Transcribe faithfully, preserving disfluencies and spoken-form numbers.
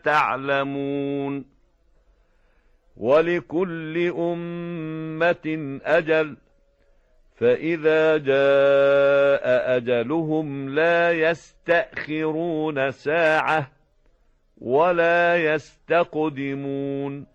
تعلمون ولكل أمة أجل فإذا جاء أجلهم لا يستأخرون ساعة ولا يستقدمون